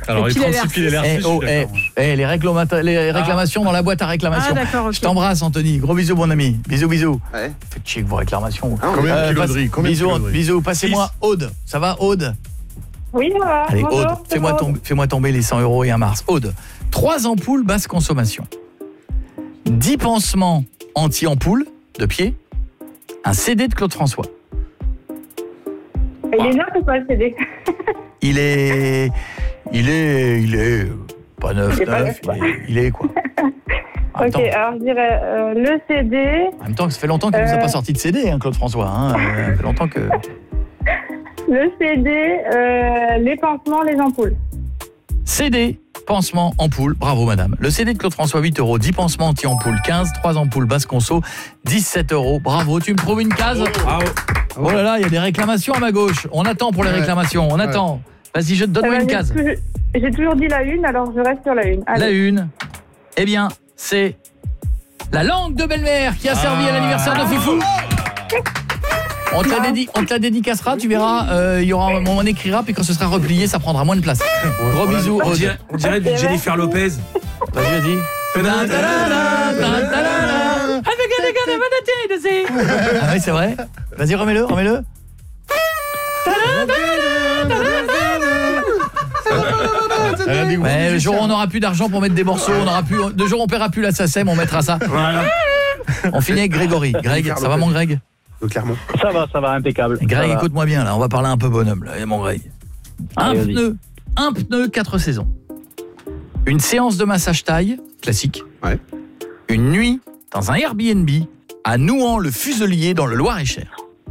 Alors, les 36 piles LR6, les réclamations dans la boîte à réclamation. Ah, d'accord, ok. Je t'embrasse, Anthony. Gros bisous, mon ami. Bisous. Ouais. Faites chier avec vos réclamations. Combien de kilos de riz? Bisous. Passez-moi Aude. Ça va, Aude? Oui, ça va. Allez, Bonjour, Aude, fais-moi tomber les 100 € et un Mars. Aude, 3 ampoules basse consommation, 10 pansements anti-ampoules de pied, un CD de Claude François. Il est neuf ou pas le CD? Il est pas neuf, il est quoi? Ok, alors je dirais le CD. En même temps, ça fait longtemps qu'il ne nous a pas sorti de CD, hein, Claude François. Ça fait longtemps que... Le CD, les pansements, les ampoules. CD, pansement, ampoule, bravo madame. Le CD de Claude François, 8 €, 10 pansements anti-ampoule, 15, 3 ampoules basse conso, 17 €. Bravo, tu me trouves une case? Oh là là, il y a des réclamations à ma gauche. On attend pour les réclamations, on attend. Vas-y, donne-moi une case. J'ai toujours dit la une, alors je reste sur la une. Allez. La une, eh bien, c'est la langue de belle-mère qui a servi à l'anniversaire de Fifou. On te la dédicacera, tu verras, on écrira, puis quand ce sera replié, ça prendra moins de place. Gros bisous. On dirait du Jennifer Lopez. Vas-y. Ah oui, c'est vrai. Vas-y, remets-le. Ouais, le jour où on n'aura plus d'argent pour mettre des morceaux, le jour où on paiera plus la SACEM, on mettra ça. Voilà. On finit avec Grégory. Greg, ça va mon Greg? Clermont. Ça va, impeccable. Greg, écoute-moi bien, là, on va parler un peu bonhomme, là, mon Greg. Un pneu, 4 saisons. Une séance de massage taille, classique. Ouais. Une nuit dans un Airbnb à Nouan-le-Fuselier dans le Loir-et-Cher.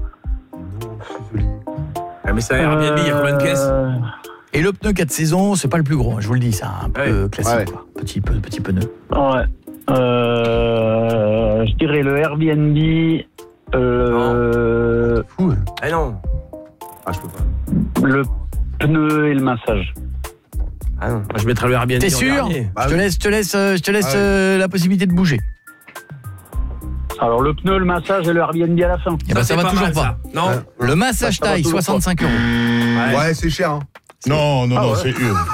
Mais c'est un Airbnb, il y a combien de pièces? Et le pneu 4 saisons, c'est pas le plus gros, je vous le dis, c'est un peu classique, quoi. Petit pneu. Ouais. Je dirais le Airbnb. Fou. Ah non. Ah, je peux pas. Le pneu et le massage. Ah non, moi je mettrais le Airbnb. T'es sûr? Je te laisse la possibilité de bouger. Alors le pneu, le massage et le Airbnb à la fin. Et ça va toujours pas. Non. Le massage taille, 65 €. Ouais, c'est cher. Hein. Non, c'est